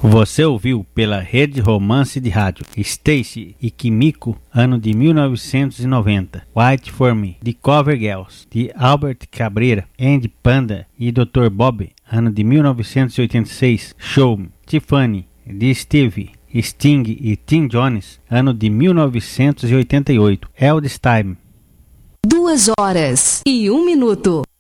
Você ouviu pela Rede Romance de Rádio Stacy e Kimiko, ano de 1990. White for Me, de Cover Girls, de Albert Cabrera, Andy Panda e Dr. Bob, ano de 1986. Show Me, Tiffany, de Steve, Sting e Tim Jones, ano de 1988. Eldest Time. 2 horas e 1 minuto.